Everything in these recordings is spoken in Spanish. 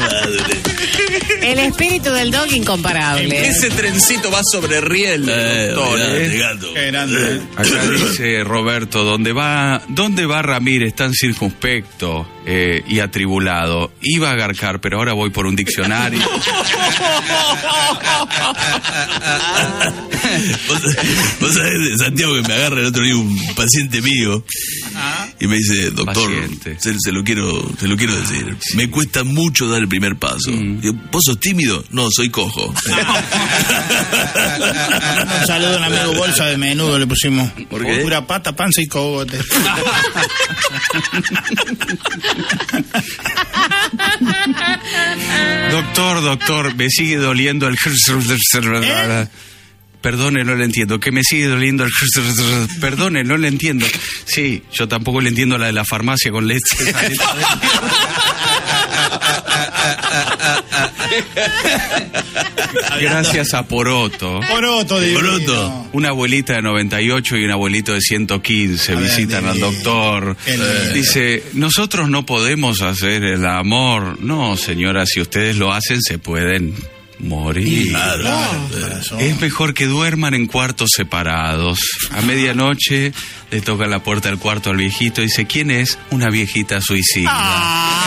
El espíritu del dog incomparable. Ese trencito va sobre riel, doctor. Qué grande. Acá dice Roberto, ¿dónde va Ramírez tan circunspecto y atribulado? Iba a garcar, pero ahora voy por un diccionario. Vos sabés, Santiago, que me agarra el otro día un paciente mío y me dice, doctor, se lo quiero decir, me cuesta mucho dar el primer paso. Digo, ¿vos sos tímido? No, soy cojo. Un saludo a un amigo, bolsa de menudo le pusimos. ¿Por qué? Pura pata, panza y cogote. Doctor, me sigue doliendo el... Perdone, no le entiendo. ¿Qué me sigue doliendo el... Perdone, no le entiendo. Sí, yo tampoco le entiendo la de la farmacia con leche. Gracias a Poroto. Poroto, divino. Una abuelita de 98 y un abuelito de 115 visitan al doctor. Dice, nosotros no podemos hacer el amor. No, señora, si ustedes lo hacen, se pueden morir. Es mejor que duerman en cuartos separados. A medianoche le toca la puerta del cuarto al viejito y dice, ¿quién es? Una viejita suicida.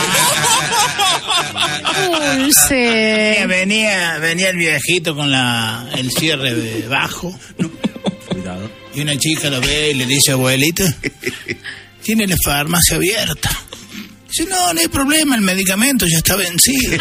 Dulce. Venía el viejito con el cierre de bajo. Cuidado. Y una chica lo ve y le dice, abuelita, tiene la farmacia abierta. Dice, no hay problema, el medicamento ya está vencido.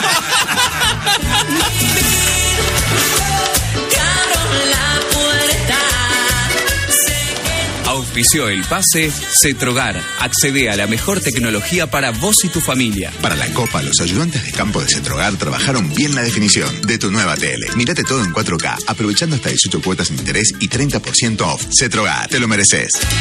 Auspició el pase Cetrogar. Accede a la mejor tecnología para vos y tu familia. Para la Copa, los ayudantes de campo de Cetrogar trabajaron bien la definición de tu nueva tele. Mírate todo en 4K, aprovechando hasta 18 cuotas sin interés y 30% off. Cetrogar, te lo mereces.